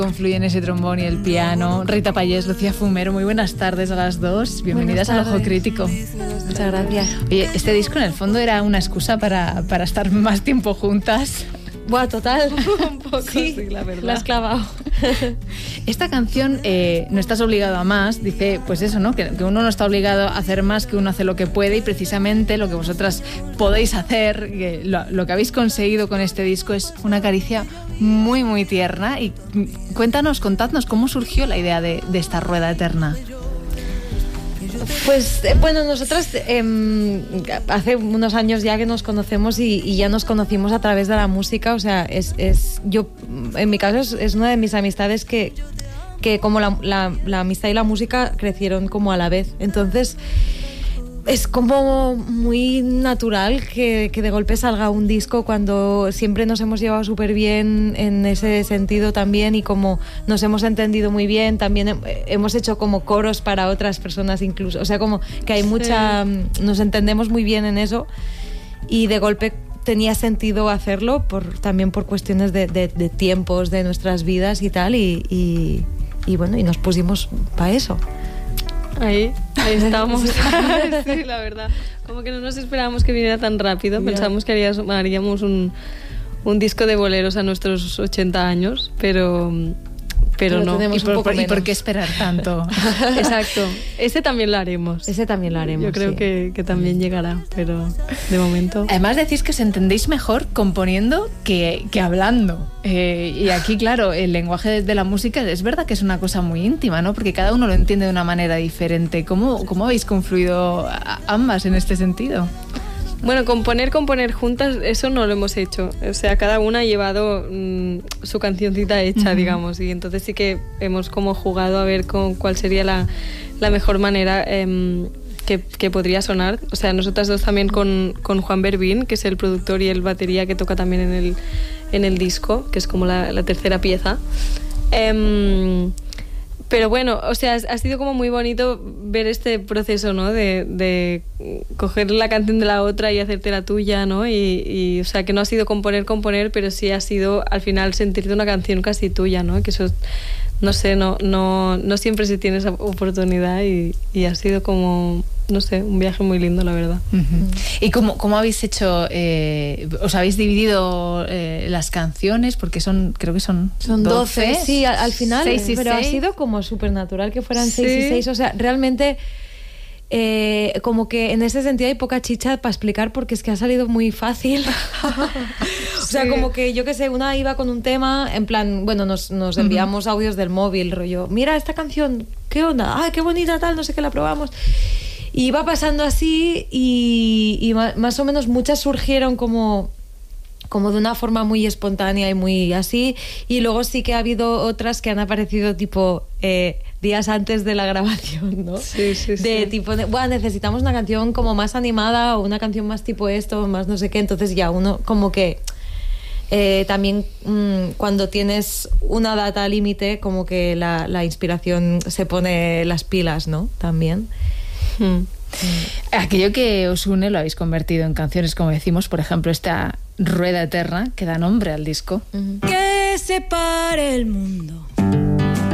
Confluyen ese trombón y el piano. Rita Payés, Lucía Fumero, muy buenas tardes a las dos. Bienvenidas al Ojo Crítico. Muchas gracias. Oye, este disco en el fondo era una excusa para estar más tiempo juntas. Buah, total. Un poco, sí, la verdad. La has clavado. Esta canción, No estás obligado a más, dice, pues eso, ¿no? Que uno no está obligado a hacer más, que uno hace lo que puede, y precisamente lo que vosotras podéis hacer, que lo que habéis conseguido con este disco es una caricia muy, muy tierna. Y contadnos cómo surgió la idea de esta rueda eterna. Pues bueno, nosotras hace unos años ya que nos conocemos y ya nos conocimos a través de la música. O sea, yo en mi caso es una de mis amistades que como la amistad y la música crecieron como a la vez. Entonces es como muy natural que de golpe salga un disco cuando siempre nos hemos llevado súper bien en ese sentido también, y como nos hemos entendido muy bien, también hemos hecho como coros para otras personas incluso, o sea, como que hay mucha... Nos entendemos muy bien en eso, y de golpe tenía sentido hacerlo también por cuestiones de tiempos de nuestras vidas y tal, y bueno, y nos pusimos para eso. Ahí estamos. Sí, la verdad. Como que no nos esperábamos que viniera tan rápido. Yeah. Pensábamos que haríamos un disco de boleros a nuestros 80 años, pero no. ¿Y por qué esperar tanto? Exacto. Ese también lo haremos. Yo creo que también llegará, pero de momento... Además decís que os entendéis mejor componiendo que hablando. Y aquí, claro, el lenguaje de la música es verdad que es una cosa muy íntima, ¿no? Porque cada uno lo entiende de una manera diferente. ¿Cómo habéis confluido ambas en este sentido? Bueno, componer juntas, eso no lo hemos hecho. O sea, cada una ha llevado su cancioncita hecha, digamos, y entonces sí que hemos como jugado a ver cuál sería la mejor manera que podría sonar. O sea, nosotras dos también con Juan Berbín, que es el productor y el batería que toca también en el disco, que es como la tercera pieza. Pero bueno, o sea, ha sido como muy bonito ver este proceso, ¿no? De coger la canción de la otra y hacerte la tuya, ¿no? Y o sea, que no ha sido componer, pero sí ha sido al final sentirte una canción casi tuya, ¿no? Que eso, no sé, no siempre se tiene esa oportunidad, y ha sido como, no sé, un viaje muy lindo, la verdad. Uh-huh. ¿Y cómo habéis hecho? ¿Os habéis dividido las canciones? Porque creo que son 12. Sí, al final, 6 y pero 6. Ha sido como súper natural que fueran 6 y 6. O sea, realmente... como que en ese sentido hay poca chicha para explicar, porque es que ha salido muy fácil. O sea, como que yo que sé, una iba con un tema, en plan, bueno, nos enviamos audios del móvil, rollo, mira esta canción, ¿qué onda? ¡Ay, qué bonita tal! No sé qué, la probamos. Y iba pasando así, y más o menos muchas surgieron como de una forma muy espontánea y muy así, y luego sí que ha habido otras que han aparecido tipo días antes de la grabación, ¿no? Sí. Tipo, bueno, necesitamos una canción como más animada, o una canción más tipo esto, más no sé qué, entonces ya uno como que también cuando tienes una data límite, como que la inspiración se pone las pilas, ¿no? También. Aquello que os une lo habéis convertido en canciones, como decimos, por ejemplo, esta Rueda Eterna, que da nombre al disco. Que se pare el mundo